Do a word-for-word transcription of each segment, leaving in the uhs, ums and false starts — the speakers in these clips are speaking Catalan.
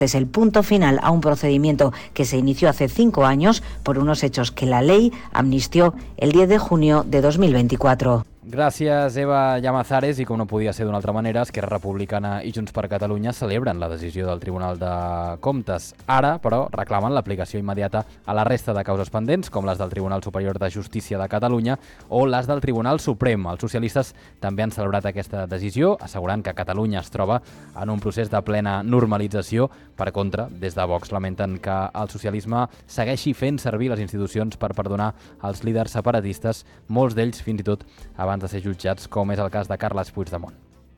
Es el punto final a un procedimiento que se inició hace cinco años por unos hechos que la ley amnistió el diez de junio de dos mil veinticuatro. Gràcies, Eva Llamazares, i com no podia ser d'una altra manera, Esquerra Republicana i Junts per Catalunya celebren la decisió del Tribunal de Comptes. Ara, però, reclamen l'aplicació immediata a la resta de causes pendents, com les del Tribunal Superior de Justícia de Catalunya o les del Tribunal Suprem. Els socialistes també han celebrat aquesta decisió, assegurant que Catalunya es troba en un procés de plena normalització. Per contra, des de Vox lamenten que el socialisme segueixi fent servir les institucions per perdonar els líders separatistes, molts d'ells fins i tot abans de ser jutjats, com és el cas de Carles Puigdemont.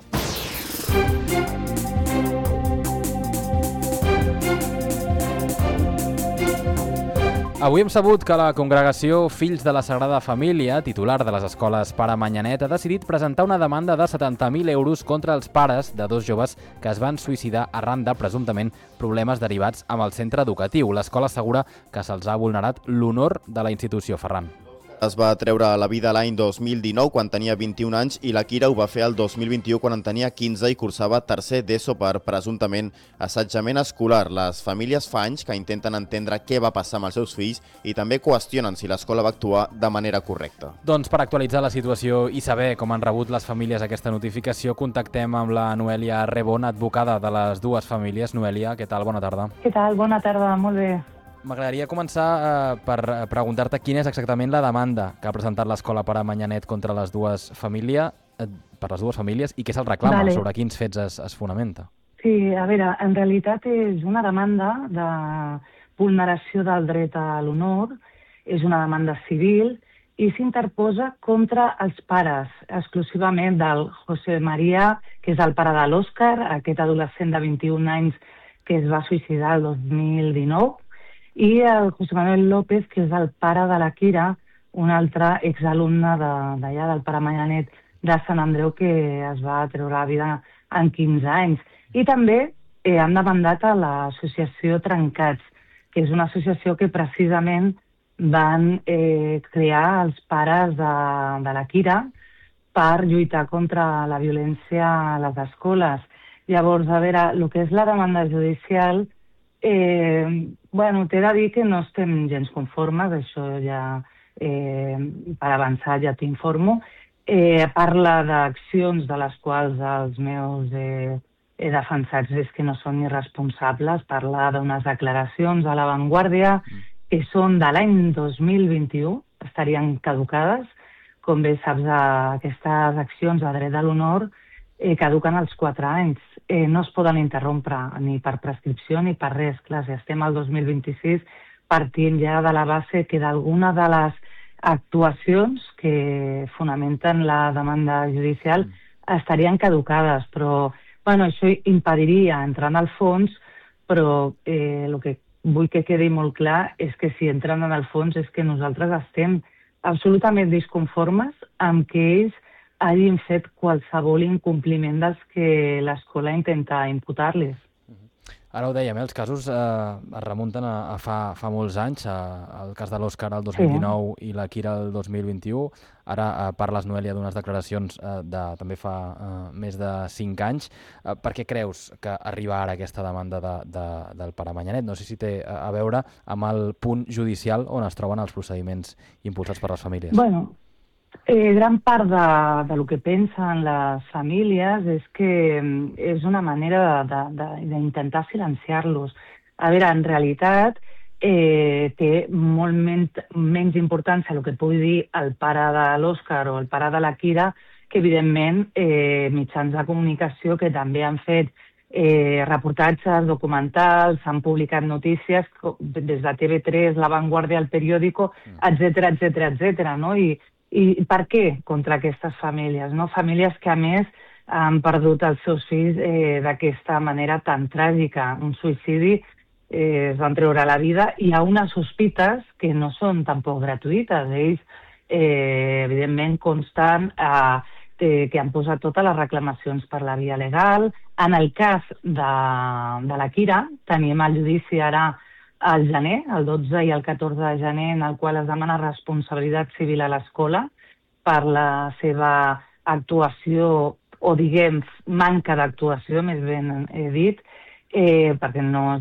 Avui hem sabut que la congregació Fills de la Sagrada Família, titular de les escoles Pare Manyanet, ha decidit presentar una demanda de setanta mil euros contra els pares de dos joves que es van suïcidar arran de, presumptament, problemes derivats amb el centre educatiu. L'escola assegura que se'ls ha vulnerat l'honor de la institució. Ferran. Es va treure a la vida l'any dos mil dinou quan tenia vint-i-un anys i la Kira ho va fer el dos mil vint-i-u quan en tenia quinze i cursava tercer d'ESO per presumptament assetjament escolar. Les famílies fa anys que intenten entendre què va passar amb els seus fills i també qüestionen si l'escola va actuar de manera correcta. Doncs per actualitzar la situació i saber com han rebut les famílies aquesta notificació, contactem amb la Noelia Rebon, advocada de les dues famílies. Noelia, què tal? Bona tarda. Què tal? Bona tarda, molt bé. M'agradaria començar eh, per preguntar-te quina és exactament la demanda que ha presentat l'escola Pare Manyanet contra les dues famílies, eh, per les dues famílies i què se'ls reclama, vale. Sobre quins fets es, es fonamenta. Sí, a veure, en realitat és una demanda de vulneració del dret a l'honor, és una demanda civil i s'interposa contra els pares, exclusivament del José María, que és el pare de l'Òscar, aquest adolescent de vint-i-un anys que es va suïcidar el dos mil dinou, i el José Manuel López, que és el pare de la Kira, un altre exalumne d'allà del Pare Manyanet de Sant Andreu que es va treure la vida en quinze anys. I també eh, han demandat a l'associació Trencats, que és una associació que precisament van eh, crear els pares de, de la Kira per lluitar contra la violència a les escoles. Llavors, a veure, el que és la demanda judicial, Eh, bueno, t'he de dir que no estem gens conformes, això ja, eh, per avançar ja t'informo. Eh, parla d'accions de les quals els meus eh, defensats és que no són ni responsables. Parla d'unes declaracions a La Vanguardia que són de l'any dos mil vint-i-u, estarien caducades. Com bé saps, aquestes accions de dret a l'honor eh, caduquen als quatre anys. Eh, no es poden interrompre ni per prescripció ni per res. Clar, si estem al dos mil vint-i-sis, partint ja de la base que d'alguna de les actuacions que fonamenten la demanda judicial estarien caducades, però bueno, això impediria entrar en el fons, però eh, el que vull que quedi molt clar és que si entren en el fons és que nosaltres estem absolutament disconformes amb que ells hagin fet qualsevol incompliment dels que l'escola intenta imputar-les. Ara ho dèiem, eh? Els casos eh, es remunten a, a fa, fa molts anys, a, el cas de l'Òscar el dos mil dinou sí. I la Kira el dos mil vint-i-u. Ara eh, parles, Noelia, d'unes declaracions eh, de també fa eh, més de cinc anys. Eh, per què creus que arriba ara aquesta demanda de, de, del Pare Manyanet? No sé si té a veure amb el punt judicial on es troben els procediments impulsats per les famílies. Bueno, Eh, gran part de, de lo que pensen les famílies és que és una manera d'intentar silenciar-los. A veure, en realitat eh, té molt men menys importància el que pugui dir el pare de l'Òscar o el pare de la Kira, que evidentment eh, mitjans de comunicació que també han fet eh, reportatges, documentals, han publicat notícies des de T V tres, La Vanguardia, El Periódico, etcètera, etcètera, etcètera, no? I I per què contra aquestes famílies? No? Famílies que, a més, han perdut els seus fills eh, d'aquesta manera tan tràgica. Un suïcidi, eh, es van treure la vida i hi ha unes sospites que no són tampoc gratuïtes. Ells, eh, evidentment, consten eh, que han posat totes les reclamacions per la via legal. En el cas de, de la Kira, tenim el judici ara al gener, el dotze i el catorze de gener, en el qual es demana responsabilitat civil a l'escola per la seva actuació, o diguem, manca d'actuació, més ben he dit, eh, perquè no